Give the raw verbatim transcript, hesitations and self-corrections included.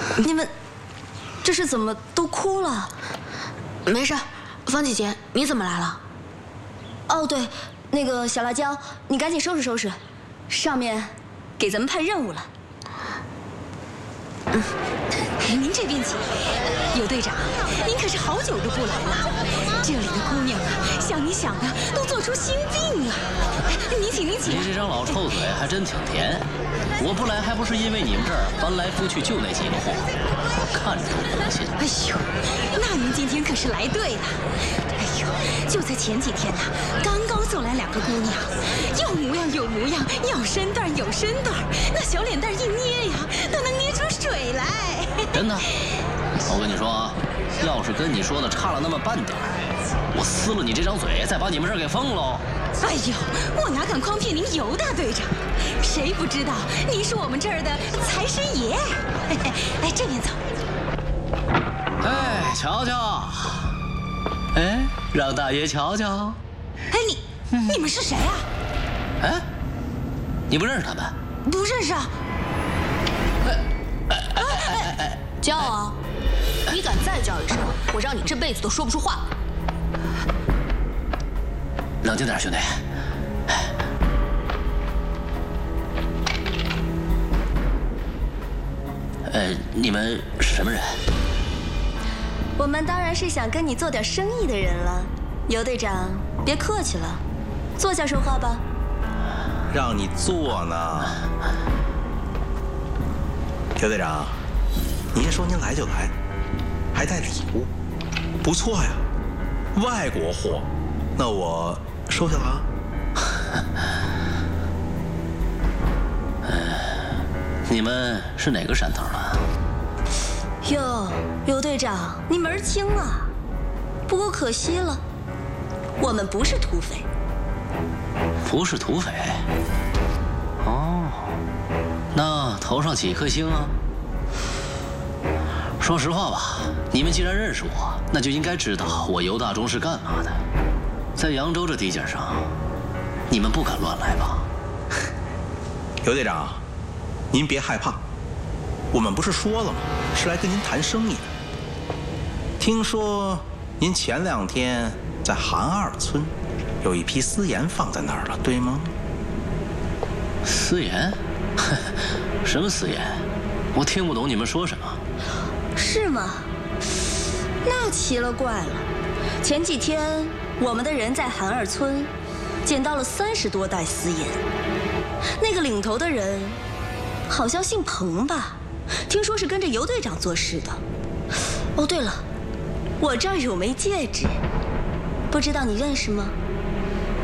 你们这是怎么都哭了？ 没事，方姐姐，你怎么来了？ 哦，对，那个小辣椒，你赶紧收拾收拾，上面给咱们派任务了。 嗯，您这边请。尤队长，您可是好久都不来了，这里的姑娘啊，想你想的都做出心病啊。您请，您请。 你这张老臭嘴还真挺甜。我不来还不是因为你们这儿翻来覆去就那几个货，看着就恶心。 哎呦，那您今天可是来对了。哎呦，就在前几天呢、啊，刚刚送来两个姑娘，有模样有模样，有身段有身段，那小脸蛋一捏呀，都能捏出水来。 真的？我跟你说啊，要是跟你说的差了那么半点儿，我撕了你这张嘴，再把你们这儿给封喽。 哎呦，我哪敢诓骗您尤大队长？谁不知道您是我们这儿的财神爷？哎，这边走。 哎，瞧瞧，哎，让大爷瞧瞧。 哎，你你们是谁啊？ 哎，你不认识他们？ 不认识啊。 哎哎哎哎哎！ 叫啊！你敢再叫一声，我让你这辈子都说不出话。 冷静点，兄弟。呃，你们是什么人？ 我们当然是想跟你做点生意的人了。尤队长，别客气了，坐下说话吧。 让你坐呢。尤队长，您说您来就来，还带礼物，不错呀，外国货，那我收下了啊。 你们是哪个山头的？ 哟，尤队长，你门儿清啊。不过可惜了，我们不是土匪。 不是土匪？哦，那头上几颗星啊？说实话吧，你们既然认识我，那就应该知道我尤大忠是干嘛的。在扬州这地界上，你们不敢乱来吧？ 尤队长，您别害怕，我们不是说了吗？是来跟您谈生意的。听说您前两天在韩二村有一批私盐放在那儿了，对吗？ 私盐？什么私盐？我听不懂你们说什么。 是吗？那奇了怪了。前几天我们的人在韩二村捡到了三十多袋私盐，那个领头的人好像姓彭吧，听说是跟着尤队长做事的。哦，对了，我这儿有枚戒指，不知道你认识吗？